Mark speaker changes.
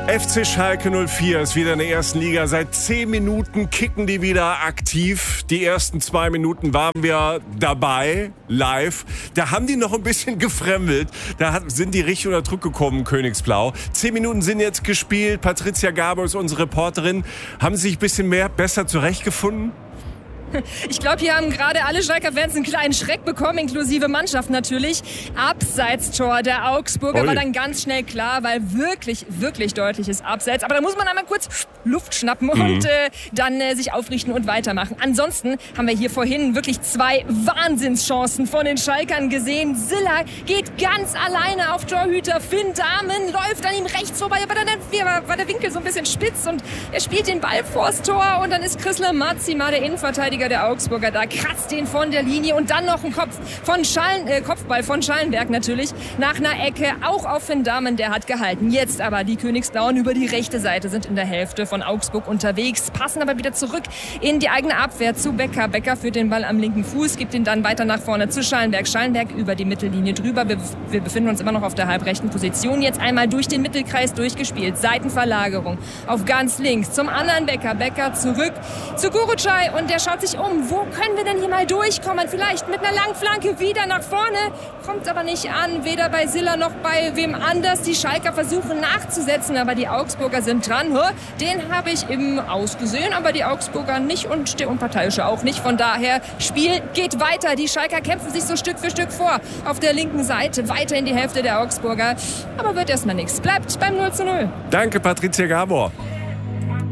Speaker 1: FC Schalke 04 ist wieder in der ersten Liga. Seit 10 Minuten kicken die wieder aktiv. Die ersten 2 Minuten waren wir dabei, live. Da haben die noch ein bisschen gefremdelt. Sind die richtig unter Druck gekommen, Königsblau. 10 Minuten sind jetzt gespielt. Patricia Gabor ist unsere Reporterin. Haben Sie sich ein bisschen besser zurechtgefunden?
Speaker 2: Ich glaube, hier haben gerade alle Schalker-Fans einen kleinen Schreck bekommen, inklusive Mannschaft natürlich. Abseitstor der Augsburger war dann ganz schnell klar, weil wirklich, wirklich deutliches Abseits. Aber da muss man einmal kurz Luft schnappen und dann sich aufrichten und weitermachen. Ansonsten haben wir hier vorhin wirklich 2 Wahnsinnschancen von den Schalkern gesehen. Silla geht ganz alleine auf Torhüter Finn Dahmen, läuft an ihm rechts vorbei, aber dann war der Winkel so ein bisschen spitz und er spielt den Ball vors Tor und dann ist Chrisle Matzima, der Innenverteidiger der Augsburger, da kratzt den von der Linie und dann noch ein Kopfball von Schallenberg natürlich nach einer Ecke, auch auf Finn Dahmen, der hat gehalten. Jetzt aber die Königsblauen über die rechte Seite sind in der Hälfte von Augsburg unterwegs, passen aber wieder zurück in die eigene Abwehr zu Becker. Becker führt den Ball am linken Fuß, gibt ihn dann weiter nach vorne zu Schallenberg. Schallenberg über die Mittellinie drüber. Wir befinden uns immer noch auf der halbrechten Position. Jetzt einmal durch den Mittelkreis durchgespielt. Seitenverlagerung auf ganz links zum anderen Becker. Becker zurück zu Gurucay und der schaut sich um. Wo können wir denn hier mal durchkommen? Vielleicht mit einer langen Flanke wieder nach vorne. Kommt aber nicht an, weder bei Silla noch bei wem anders. Die Schalker versuchen nachzusetzen, aber die Augsburger sind dran. Den habe ich eben ausgesehen, aber die Augsburger nicht und der Unparteiische auch nicht. Von daher, Spiel geht weiter. Die Schalker kämpfen sich so Stück für Stück vor. Auf der linken Seite weiter in die Hälfte der Augsburger. Aber wird erstmal nichts. Bleibt beim 0:0.
Speaker 1: Danke, Patricia Gabor.